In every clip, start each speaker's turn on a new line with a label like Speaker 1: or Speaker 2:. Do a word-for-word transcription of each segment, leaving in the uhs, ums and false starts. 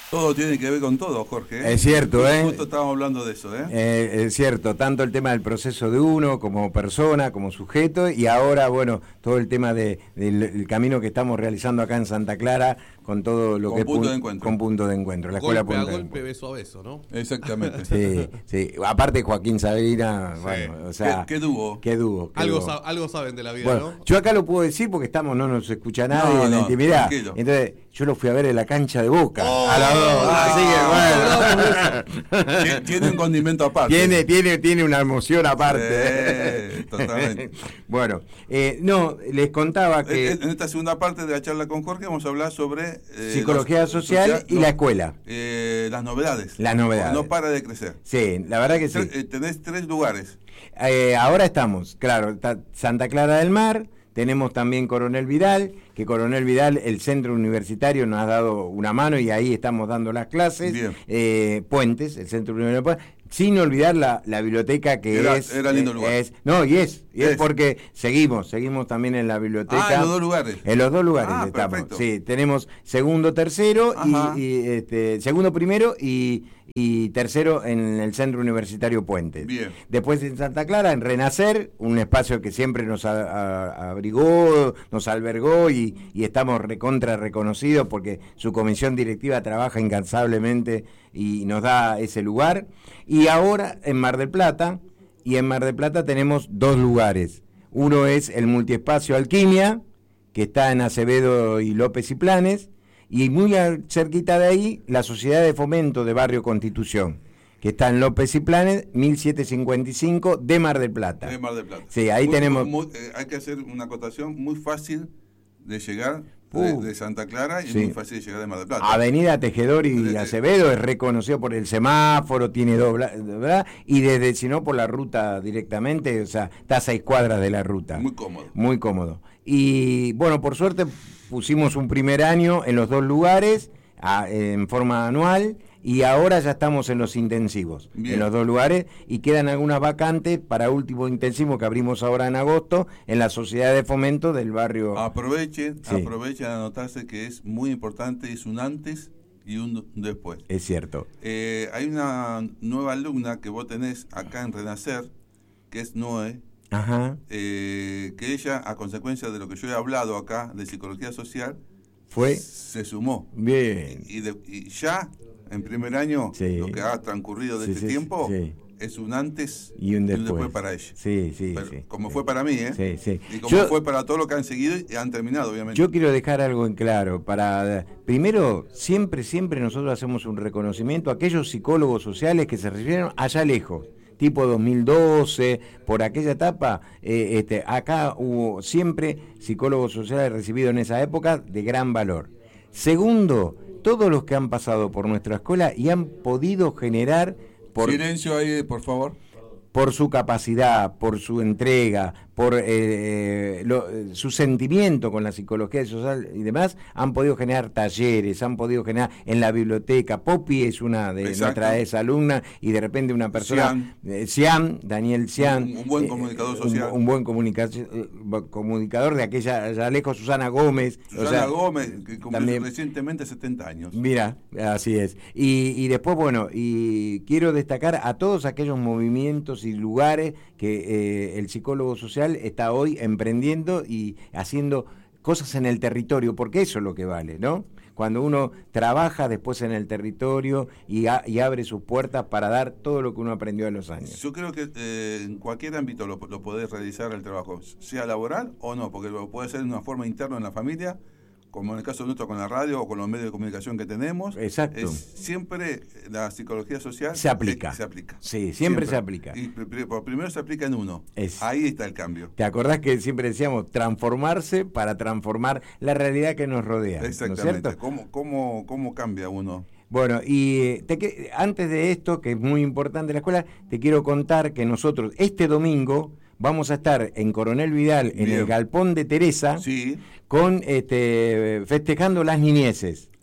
Speaker 1: Todo tiene que ver con todo, Jorge, ¿eh?
Speaker 2: Es cierto, ¿eh?
Speaker 1: Justo estábamos hablando de eso, ¿eh?
Speaker 2: Eh, es cierto, tanto el tema del proceso de uno como persona, como sujeto, y ahora, bueno, todo el tema de, del el camino que estamos realizando acá en Santa Clara, con todo lo
Speaker 1: Con
Speaker 2: que es
Speaker 1: punto
Speaker 2: pun-
Speaker 1: de encuentro.
Speaker 2: con punto de encuentro, la escuela
Speaker 3: Golpe a
Speaker 2: punto de
Speaker 3: golpe,
Speaker 2: encuentro.
Speaker 3: beso a beso, ¿no?
Speaker 1: Exactamente.
Speaker 2: Sí, sí. Aparte Joaquín Sabrina,
Speaker 3: Sí.
Speaker 2: bueno, o sea,
Speaker 1: ¿Qué, qué dúo?
Speaker 2: qué dúo. qué
Speaker 3: Algo,
Speaker 2: dúo.
Speaker 3: sa- algo saben de la vida,
Speaker 2: Bueno,
Speaker 3: ¿no?
Speaker 2: yo acá lo puedo decir porque estamos, no nos escucha nadie
Speaker 1: No,
Speaker 2: en la
Speaker 1: no,
Speaker 2: intimidad.
Speaker 1: tranquilo.
Speaker 2: Entonces, yo lo fui a ver en la cancha de Boca.
Speaker 3: Oh,
Speaker 2: a las dos.
Speaker 3: ah,
Speaker 2: Así que bueno.
Speaker 1: Tie- Tiene un condimento aparte.
Speaker 2: Tiene, tiene, tiene una emoción aparte.
Speaker 1: Sí, totalmente.
Speaker 2: Bueno, eh, no, les contaba que
Speaker 1: En en esta segunda parte de la charla con Jorge vamos a hablar sobre eh,
Speaker 2: psicología
Speaker 1: los-
Speaker 2: social y
Speaker 1: no,
Speaker 2: la escuela.
Speaker 1: eh, las novedades.
Speaker 2: Las novedades.
Speaker 1: Porque no para de crecer.
Speaker 2: Sí, la verdad que sí.
Speaker 1: Tre- eh, Tenés tres lugares.
Speaker 2: Eh, ahora estamos, claro, está Santa Clara del Mar, tenemos también Coronel Vidal, que Coronel Vidal, el centro universitario, nos ha dado una mano y ahí estamos dando las clases.
Speaker 1: Bien.
Speaker 2: Eh, Puentes, el centro universitario, sin olvidar la, la biblioteca que
Speaker 1: Era-
Speaker 2: es...
Speaker 1: era lindo
Speaker 2: eh,
Speaker 1: lugar.
Speaker 2: es- no, y es, y es
Speaker 1: Es.
Speaker 2: porque seguimos, seguimos también en la biblioteca.
Speaker 1: Ah, en los dos lugares.
Speaker 2: En los dos lugares
Speaker 1: Ah,
Speaker 2: estamos.
Speaker 1: perfecto.
Speaker 2: Sí, tenemos segundo, tercero,
Speaker 1: Ajá.
Speaker 2: y, y, este, segundo, primero y, y tercero en el centro universitario Puentes.
Speaker 1: Bien.
Speaker 2: Después en Santa Clara, en Renacer, un espacio que siempre nos a- a- abrigó, nos albergó y, y estamos recontra reconocidos porque su comisión directiva trabaja incansablemente y nos da ese lugar. Y ahora en Mar del Plata, y en Mar del Plata tenemos dos lugares. Uno es el multiespacio Alquimia, que está en Acevedo y López y Planes, y muy al- cerquita de ahí la Sociedad de Fomento de Barrio Constitución, que está en López y Planes, mil setecientos cincuenta y cinco de Mar del Plata.
Speaker 1: De Mar del Plata.
Speaker 2: Sí, ahí
Speaker 1: Muy-
Speaker 2: tenemos...
Speaker 1: muy- eh, hay que hacer una acotación muy fácil de llegar
Speaker 2: Uh.
Speaker 1: de, de Santa Clara y
Speaker 2: Sí.
Speaker 1: muy fácil de llegar de Mar del Plata.
Speaker 2: Avenida Tejedor y
Speaker 1: Desde-
Speaker 2: Acevedo es reconocido por el semáforo, tiene dobla, ¿verdad? Y desde, si no, por la ruta directamente, o sea, está a seis cuadras de la ruta.
Speaker 1: Muy cómodo.
Speaker 2: Muy cómodo. Y bueno, por suerte pusimos un primer año en los dos lugares, a- en forma anual, y ahora ya estamos en los intensivos,
Speaker 1: Bien.
Speaker 2: en los dos lugares, y quedan algunas vacantes para último intensivo que abrimos ahora en agosto, en la Sociedad de Fomento del barrio.
Speaker 1: Aprovechen,
Speaker 2: Sí.
Speaker 1: aprovechen a anotarse que es muy importante, es un antes y un después.
Speaker 2: Es cierto.
Speaker 1: Eh, hay una nueva alumna que vos tenés acá en Renacer, que es Noé,
Speaker 2: Ajá.
Speaker 1: eh, que ella, a consecuencia de lo que yo he hablado acá de psicología social,
Speaker 2: Fue.
Speaker 1: se sumó.
Speaker 2: Bien.
Speaker 1: Y, de- y ya, en primer año,
Speaker 2: Sí.
Speaker 1: lo que ha transcurrido de
Speaker 2: Sí,
Speaker 1: este
Speaker 2: sí,
Speaker 1: tiempo,
Speaker 2: sí.
Speaker 1: es un antes
Speaker 2: Y un después.
Speaker 1: para ella.
Speaker 2: Sí, sí,
Speaker 1: Pero
Speaker 2: sí.
Speaker 1: como
Speaker 2: sí.
Speaker 1: fue para mí, ¿eh?
Speaker 2: Sí, sí.
Speaker 1: Y como
Speaker 2: Yo-
Speaker 1: fue para todos los que han seguido y han terminado, obviamente.
Speaker 2: Yo quiero dejar algo en claro. Para primero, siempre, siempre nosotros hacemos un reconocimiento a aquellos psicólogos sociales que se recibieron allá lejos, tipo dos mil doce, por aquella etapa. Eh, este, acá hubo siempre psicólogos sociales recibidos en esa época de gran valor. Segundo, todos los que han pasado por nuestra escuela y han podido generar por
Speaker 1: Silencio ahí, por favor.
Speaker 2: por su capacidad, por su entrega, por eh, eh, lo- eh, su sentimiento con la psicología social y demás, han podido generar talleres, han podido generar en la biblioteca. Poppy es una de
Speaker 1: Exacto.
Speaker 2: nuestras exalumnas y de repente una persona, eh, Cian, Daniel Cian,
Speaker 1: Un- un buen
Speaker 2: eh,
Speaker 1: comunicador
Speaker 2: un-
Speaker 1: social.
Speaker 2: un, buen comunica- eh, comunicador de aquella, allá lejos, Susana Gómez. o
Speaker 1: Susana
Speaker 2: sea,
Speaker 1: Gómez, que cumplió
Speaker 2: también-
Speaker 1: recientemente setenta años.
Speaker 2: Mira, así es. Y, y después, bueno, y quiero destacar a todos aquellos movimientos y lugares que eh, el psicólogo social está hoy emprendiendo y haciendo cosas en el territorio, porque eso es lo que vale, ¿no? Cuando uno trabaja después en el territorio y, a- y abre sus puertas para dar todo lo que uno aprendió en los años.
Speaker 1: Yo creo que eh, en cualquier ámbito lo, lo podés realizar el trabajo, sea laboral o no, porque lo puede hacer de una forma interna en la familia, como en el caso nuestro con la radio o con los medios de comunicación que tenemos.
Speaker 2: Exacto.
Speaker 1: Es, siempre la psicología social
Speaker 2: Se aplica.
Speaker 1: Se, se aplica.
Speaker 2: Sí, siempre se aplica.
Speaker 1: Y pr- pr- por primero se aplica en uno.
Speaker 2: Es-
Speaker 1: Ahí está el cambio.
Speaker 2: ¿Te acordás que siempre decíamos transformarse para transformar la realidad que nos rodea? ¿No es
Speaker 1: Exactamente.
Speaker 2: cierto?
Speaker 1: ¿Cómo, cómo, ¿Cómo cambia uno?
Speaker 2: Bueno, y te que- antes de esto, que es muy importante la escuela, te quiero contar que nosotros este domingo vamos a estar en Coronel Vidal, en
Speaker 1: Bien.
Speaker 2: el Galpón de Teresa,
Speaker 1: Sí.
Speaker 2: con este, festejando las niñeces.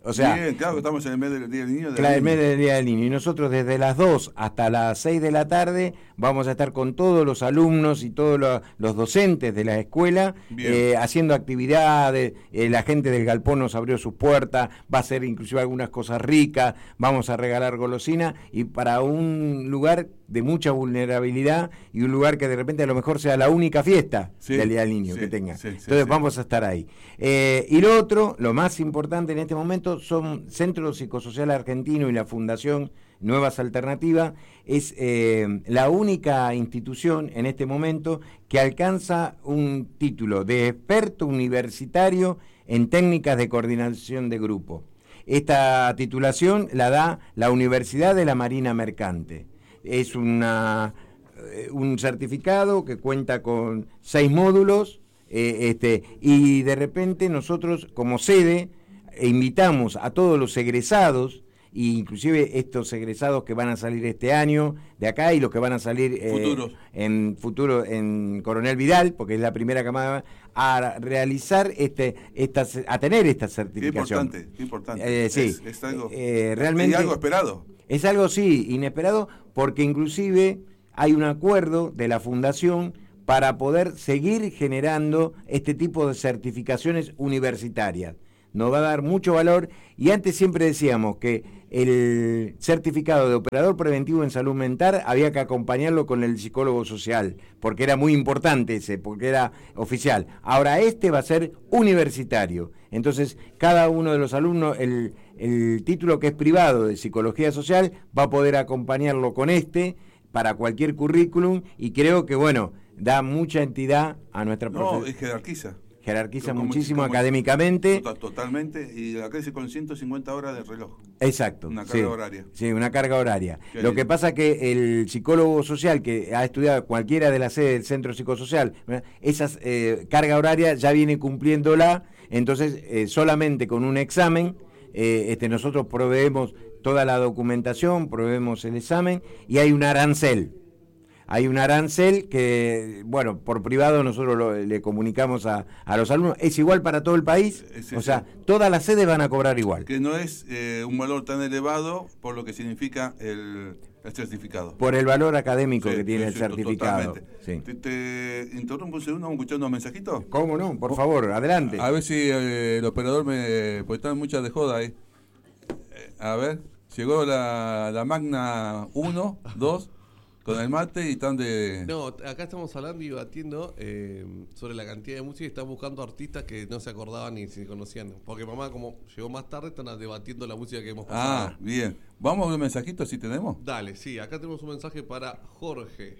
Speaker 2: O sea,
Speaker 1: bien, claro que estamos en el mes del Día del Niño.
Speaker 2: Claro, el mes del Día del Niño. Y nosotros desde las dos hasta las seis de la tarde vamos a estar con todos los alumnos y todos los, los docentes de la escuela eh, haciendo actividades. Eh, la gente del galpón nos abrió sus puertas, va a hacer inclusive algunas cosas ricas, vamos a regalar golosina, y para un lugar de mucha vulnerabilidad y un lugar que de repente a lo mejor sea la única fiesta sí, del Día del Niño sí, que tenga. Sí, sí, Entonces sí. vamos a estar ahí. Eh, y lo otro, lo más importante en este momento, son Centro Psicosocial Argentino y la Fundación Nuevas Alternativas. Es eh, la única institución en este momento que alcanza un título de experto universitario en técnicas de coordinación de grupo. Esta titulación la da la Universidad de la Marina Mercante. Es una, un certificado que cuenta con seis módulos eh, este, y de repente nosotros como sede invitamos a todos los egresados, e inclusive estos egresados que van a salir este año de acá y los que van a salir eh, en futuro en Coronel Vidal, porque es la primera camada, a realizar este, esta, a tener esta certificación.
Speaker 1: Qué importante, qué importante.
Speaker 2: Eh, sí,
Speaker 1: es, es algo,
Speaker 2: eh, realmente
Speaker 1: es algo esperado.
Speaker 2: Es algo, sí, inesperado, porque inclusive hay un acuerdo de la Fundación para poder seguir generando este tipo de certificaciones universitarias. Nos va a dar mucho valor, y antes siempre decíamos que el certificado de operador preventivo en salud mental había que acompañarlo con el psicólogo social, porque era muy importante ese, porque era oficial. Ahora este va a ser universitario, entonces cada uno de los alumnos, el, el título que es privado de psicología social, va a poder acompañarlo con este para cualquier currículum, y creo que, bueno, da mucha entidad a nuestra profesión.
Speaker 1: No, es jerarquiza.
Speaker 2: Jerarquiza como, muchísimo como, académicamente.
Speaker 1: Total, totalmente, y la crece con ciento cincuenta horas de reloj.
Speaker 2: Exacto.
Speaker 1: Una carga
Speaker 2: sí,
Speaker 1: horaria.
Speaker 2: Sí, una carga horaria.
Speaker 1: Qué
Speaker 2: Lo
Speaker 1: lindo.
Speaker 2: que pasa es que el psicólogo social que ha estudiado cualquiera de las sedes del centro psicosocial, esa eh, carga horaria ya viene cumpliéndola, entonces eh, solamente con un examen, eh, este, nosotros proveemos toda la documentación, proveemos el examen, y hay un arancel. Hay un arancel que, bueno, por privado nosotros lo, le comunicamos a, a los alumnos. Es igual para todo el país, es, es, o sea, todas las sedes van a cobrar igual.
Speaker 1: Que no es eh, un valor tan elevado por lo que significa el, el certificado.
Speaker 2: Por el valor académico
Speaker 1: sí,
Speaker 2: que tiene
Speaker 1: sí,
Speaker 2: el
Speaker 1: sí,
Speaker 2: certificado.
Speaker 1: Sí. Te, te interrumpo un segundo, ¿vamos escuchando un mensajito?
Speaker 2: ¿Cómo no? Por favor, adelante.
Speaker 1: A ver si eh, el operador me... Pues están muchas de joda ahí. Eh, a ver, llegó la, la Magna uno, dos... Con el mate y están de...
Speaker 3: No, acá estamos hablando y debatiendo eh, sobre la cantidad de música, y están buscando artistas que no se acordaban ni se conocían. Porque mamá, como llegó más tarde, están debatiendo la música que hemos pasado.
Speaker 1: Ah, bien. ¿Vamos a un mensajito si tenemos?
Speaker 3: Dale, sí. Acá tenemos un mensaje para Jorge,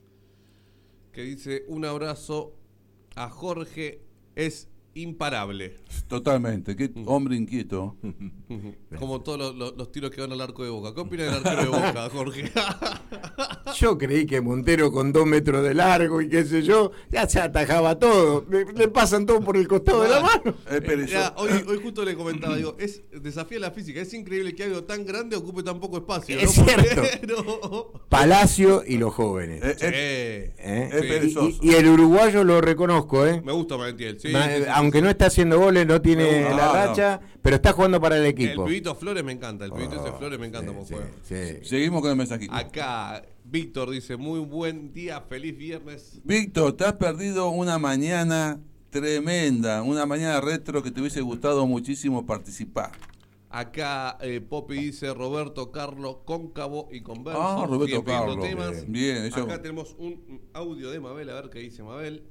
Speaker 3: que dice: un abrazo a Jorge, es imparable.
Speaker 1: Totalmente, qué hombre inquieto.
Speaker 3: Como todos los, los, los tiros que van al arco de Boca. ¿Qué opina del arquero de Boca, Jorge?
Speaker 2: Yo creí que Montero, con dos metros de largo y qué sé yo, ya se atajaba todo. Le, le pasan todo por el costado ah, de la mano.
Speaker 1: Eh,
Speaker 3: ya, hoy, hoy justo le comentaba, digo, es desafía la física. Es increíble que algo tan grande ocupe tan poco espacio.
Speaker 2: Es
Speaker 3: ¿no?
Speaker 2: cierto.
Speaker 3: Pero...
Speaker 2: Palacio y los jóvenes.
Speaker 1: Eh,
Speaker 2: eh, eh,
Speaker 1: es perezoso.
Speaker 2: Y, y, y el uruguayo lo reconozco, ¿eh?
Speaker 3: Me gusta Valentiel, sí,
Speaker 2: Ma,
Speaker 3: sí, sí,
Speaker 2: aunque
Speaker 3: sí,
Speaker 2: no está haciendo goles, no tiene
Speaker 1: no,
Speaker 2: la
Speaker 1: no,
Speaker 2: racha, no. pero está jugando para el equipo.
Speaker 3: El pibito Flores me encanta, el pibito oh, ese Flores me encanta.
Speaker 2: Sí,
Speaker 3: como
Speaker 2: sí, sí.
Speaker 1: Seguimos con el mensajito.
Speaker 3: Acá Víctor dice: muy buen día, feliz viernes.
Speaker 1: Víctor, te has perdido una mañana tremenda, una mañana retro que te hubiese gustado muchísimo participar.
Speaker 3: Acá eh, Poppy dice: Roberto Carlos Cóncavo y Converso.
Speaker 1: Ah, Roberto Carlos.
Speaker 3: Temas.
Speaker 1: Bien, bien, eso.
Speaker 3: Acá tenemos un audio de Mabel, a ver qué dice Mabel.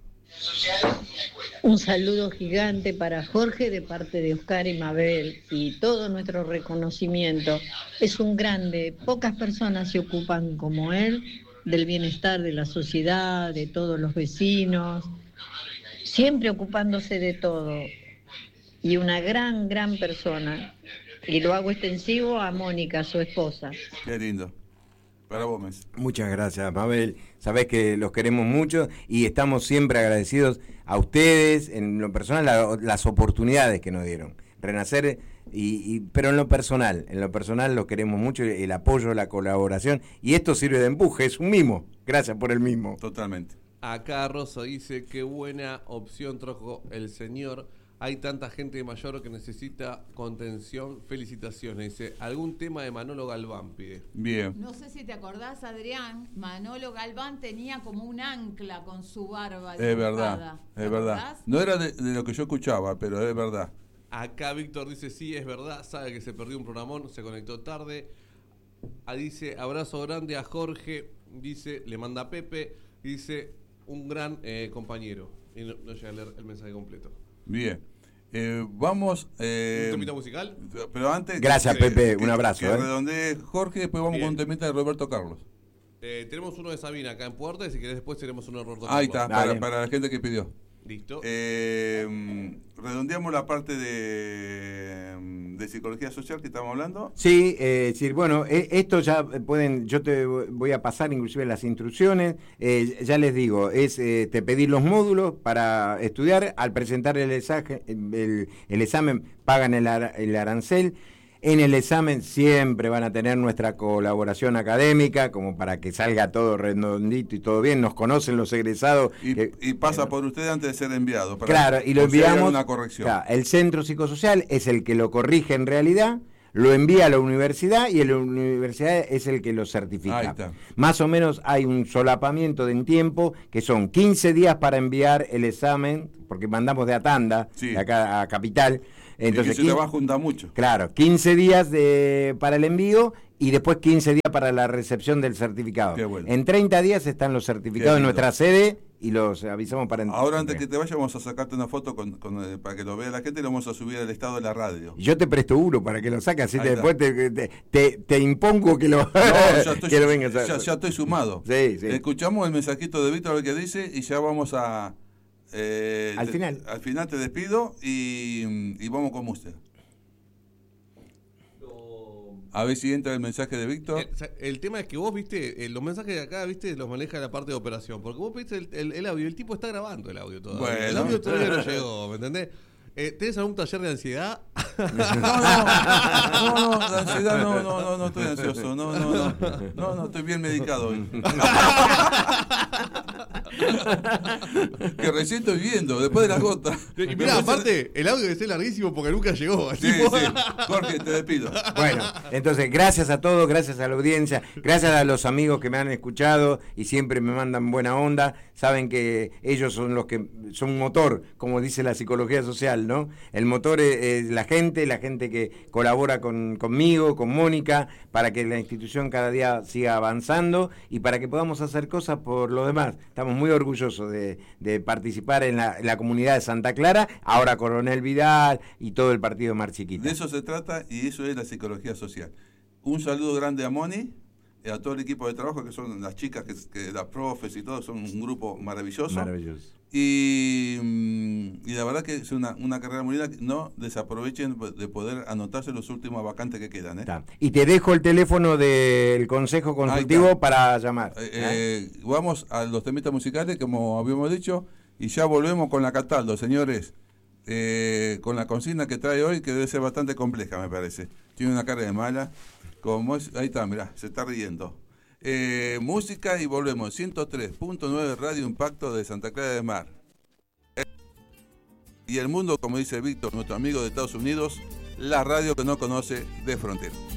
Speaker 4: Un saludo gigante para Jorge de parte de Oscar y Mabel, y todo nuestro reconocimiento. Es un grande, pocas personas se ocupan como él del bienestar de la sociedad, de todos los vecinos, siempre ocupándose de todo, y una gran, gran persona. Y lo hago extensivo a Mónica, su esposa.
Speaker 1: Qué lindo. Para vos, Mes.
Speaker 2: Muchas gracias, Mabel. Sabés que los queremos mucho y estamos siempre agradecidos a ustedes, en lo personal, la, las oportunidades que nos dieron. Renacer, y, y, pero en lo personal, en lo personal los queremos mucho, el apoyo, la colaboración, y esto sirve de empuje, es un mimo. Gracias por el mimo.
Speaker 1: Totalmente.
Speaker 3: Acá Rosa dice: qué buena opción trajo el señor Hay tanta gente mayor que necesita contención. Felicitaciones. Dice, algún tema de Manolo Galván pide.
Speaker 1: Bien.
Speaker 5: No sé si te acordás, Adrián, Manolo Galván tenía como un ancla con su barba.
Speaker 1: Es verdad, es verdad. No era de, de lo que yo escuchaba, pero es verdad.
Speaker 3: Acá Víctor dice, sí, es verdad, sabe que se perdió un programón, se conectó tarde. Ah, dice, abrazo grande a Jorge, dice, le manda a Pepe, dice, un gran eh, compañero. Y no, no llega a leer el mensaje completo.
Speaker 1: Bien. Eh, vamos... Eh,
Speaker 3: ¿Un temita musical?
Speaker 1: Pero antes...
Speaker 2: Gracias,
Speaker 1: que,
Speaker 2: Pepe,
Speaker 1: que,
Speaker 2: un abrazo.
Speaker 1: Que
Speaker 2: eh.
Speaker 1: redondee Jorge, después vamos
Speaker 3: Bien.
Speaker 1: con un temita de Roberto Carlos.
Speaker 3: Eh, tenemos uno de Sabina acá en Puerta y si querés después tenemos uno de Roberto
Speaker 1: Ahí
Speaker 3: Carlos.
Speaker 1: está, para, para la gente que pidió.
Speaker 3: Listo.
Speaker 1: Eh, redondeamos la parte de, de psicología social que estamos hablando.
Speaker 2: Sí, eh, decir, bueno, eh, esto ya pueden, yo te voy a pasar inclusive las instrucciones, eh, ya les digo, es eh, te pedir los módulos para estudiar, al presentar el, examen, el, el examen pagan el, ar, el arancel. En el examen siempre van a tener nuestra colaboración académica, como para que salga todo redondito y todo bien. Nos conocen los egresados.
Speaker 1: Y,
Speaker 2: que,
Speaker 1: y pasa
Speaker 2: eh,
Speaker 1: por usted antes de ser enviado. Para,
Speaker 2: claro, y lo
Speaker 1: por si hay
Speaker 2: enviamos.
Speaker 1: una corrección.
Speaker 2: Claro, el centro psicosocial es el que lo corrige en realidad, lo envía a la universidad y la universidad es el que lo certifica.
Speaker 1: Ahí está.
Speaker 2: Más o menos hay un solapamiento de en tiempo, que son quince días para enviar el examen, porque mandamos de a tanda,
Speaker 1: Sí.
Speaker 2: de acá a Capital. Entonces,
Speaker 1: es que se te va a juntar mucho.
Speaker 2: Claro, quince días de, para el envío y después quince días para la recepción del certificado.
Speaker 1: Qué bueno.
Speaker 2: En treinta días están los certificados en
Speaker 1: lindo.
Speaker 2: nuestra sede y los avisamos para...
Speaker 1: Ahora, antes que te vayas, vamos a sacarte una foto con, con, eh, para que lo vea la gente y lo vamos a subir al estado de la radio.
Speaker 2: Yo te presto uno para que lo saques, así
Speaker 1: Ahí
Speaker 2: te,
Speaker 1: está.
Speaker 2: después te, te, te, te impongo que lo,
Speaker 1: No, ya estoy,
Speaker 2: que lo vengas a
Speaker 1: ya, ya estoy sumado.
Speaker 2: Sí, sí.
Speaker 1: Escuchamos el mensajito de Víctor, a ver qué dice, y ya vamos a... eh,
Speaker 2: Al
Speaker 1: te-
Speaker 2: final.
Speaker 1: Al final te despido y, y vamos con usted. A ver si entra el mensaje de Víctor.
Speaker 3: El, o sea, el tema es que vos, viste, eh, los mensajes de acá, viste, los maneja la parte de operación. Porque vos viste el, el, el audio, el tipo está grabando el audio todavía.
Speaker 1: Bueno.
Speaker 3: El audio todavía no llegó, ¿me entendés? Eh, ¿Tenés algún taller de ansiedad?
Speaker 1: No, no, no, no, la ansiedad no, no, no, no estoy ansioso, no, no, no, no, no, estoy bien medicado hoy. Que recién estoy viendo, después de la gota.
Speaker 3: Y mirá, aparte, el audio debe ser larguísimo porque nunca llegó.
Speaker 1: Sí,
Speaker 3: tipo-
Speaker 1: sí, Jorge, te despido.
Speaker 2: Bueno, entonces gracias a todos, gracias a la audiencia, gracias a los amigos que me han escuchado y siempre me mandan buena onda. Saben que ellos son los que son un motor, como dice la psicología social, ¿no? El motor es, es la gente, la gente que colabora con, conmigo, con Mónica, para que la institución cada día siga avanzando y para que podamos hacer cosas por los demás. Estamos muy orgullosos de, de participar en la, en la comunidad de Santa Clara, ahora Coronel Vidal y todo el partido Mar Chiquita.
Speaker 1: De eso se trata y eso es la psicología social. Un saludo grande a Moni, a todo el equipo de trabajo, que son las chicas, que, que las profes y todo, son un grupo maravilloso.
Speaker 2: Maravilloso.
Speaker 1: Y, y la verdad que es una, una carrera muy linda. No desaprovechen de poder anotarse los últimos vacantes que quedan. ¿eh?
Speaker 2: Está. Y te dejo el teléfono del Consejo Consultivo para llamar.
Speaker 1: Eh, eh, vamos a los temitas musicales, como habíamos dicho, y ya volvemos con la Cataldo, señores. Eh, con la consigna que trae hoy, que debe ser bastante compleja, me parece. Tiene una cara de mala. Como es, ahí está, mirá, se está riendo. Eh, música y volvemos. ciento tres punto nueve Radio Impacto de Santa Clara de Mar. Y el mundo, como dice Víctor, nuestro amigo de Estados Unidos, la radio que no conoce de frontera.